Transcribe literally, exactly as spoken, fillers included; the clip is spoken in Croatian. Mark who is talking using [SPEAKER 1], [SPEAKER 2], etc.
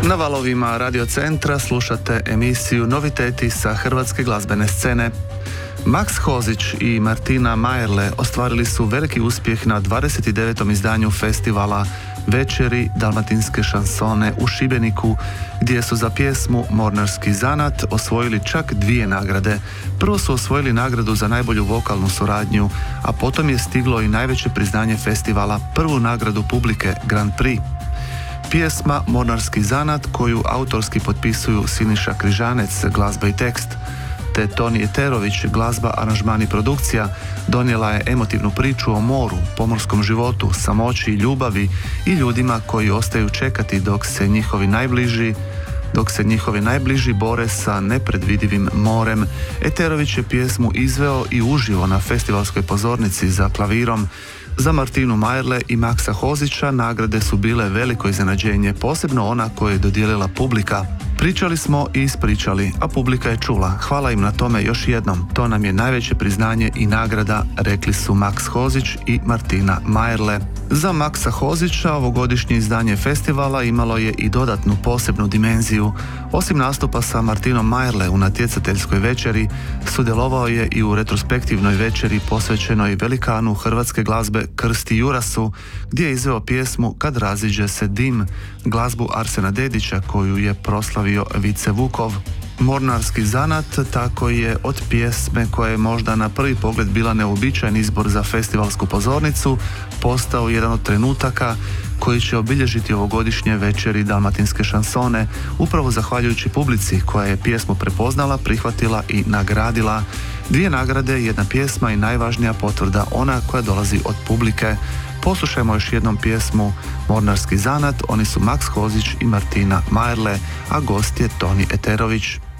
[SPEAKER 1] Na valovima Radio Centra slušate emisiju Noviteti sa hrvatske glazbene scene. Maks Hozić i Martina Majerle ostvarili su veliki uspjeh na dvadeset devetom izdanju festivala Večeri dalmatinske šansone u Šibeniku, gdje su za pjesmu Mornarski zanat osvojili čak dvije nagrade. Prvo su osvojili nagradu za najbolju vokalnu suradnju, a potom je stiglo i najveće priznanje festivala, prvu nagradu publike Grand Prix. Pjesma Mornarski zanat, koju autorski potpisuju Siniša Križanec, glazba i tekst, te Toni Eterović, glazba, aranžman i produkcija, donijela je emotivnu priču o moru, pomorskom životu, samoći i ljubavi i ljudima koji ostaju čekati dok se njihovi najbliži dok se njihovi najbliži bore sa nepredvidivim morem. Eterović je pjesmu izveo i uživo na festivalskoj pozornici za klavirom. Za Martinu Majerle i Maksa Hozića nagrade su bile veliko iznenađenje, posebno ona koju je dodijelila publika. Pričali smo i ispričali, a publika je čula. Hvala im na tome još jednom. To nam je najveće priznanje i nagrada, rekli su Maks Hozić i Martina Majerle. Za Maksa Hozića ovogodišnje izdanje festivala imalo je i dodatnu posebnu dimenziju. Osim nastupa sa Martinom Majerle u natjecateljskoj večeri, sudjelovao je i u retrospektivnoj večeri posvećenoj velikanu hrvatske glazbe Krsti Jurasu, gdje je izveo pjesmu Kad raziđe se dim, glazbu Arsena Dedića koju je proslavio Vice Vukov. Mornarski zanat tako je od pjesme koja je možda na prvi pogled bila neuobičajen izbor za festivalsku pozornicu postao jedan od trenutaka koji će obilježiti ovogodišnje večeri dalmatinske šansone, upravo zahvaljujući publici koja je pjesmu prepoznala, prihvatila i nagradila. Dvije nagrade, jedna pjesma i najvažnija potvrda, ona koja dolazi od publike. Poslušajmo još jednom pjesmu Mornarski zanat, oni su Maks Hozić i Martina Majerle, a gost je Toni Eterović.